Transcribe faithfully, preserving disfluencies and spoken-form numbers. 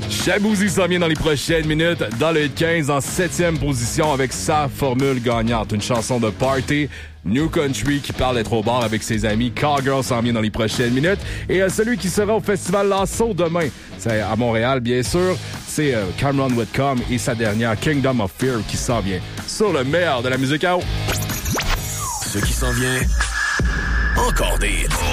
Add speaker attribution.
Speaker 1: Shaboozey s'en vient dans les prochaines minutes, dans le quinze, en septième position avec sa formule gagnante. Une chanson de party, New Country, qui parle d'être au bar avec ses amis. Cowgirl s'en vient dans les prochaines minutes. Et euh, celui qui sera au Festival Lasso demain, c'est à Montréal, bien sûr, c'est euh, Cameron Whitcomb et sa dernière Kingdom of Fear qui s'en vient sur le meilleur de la musique à eau.
Speaker 2: Ce qui s'en vient, encore des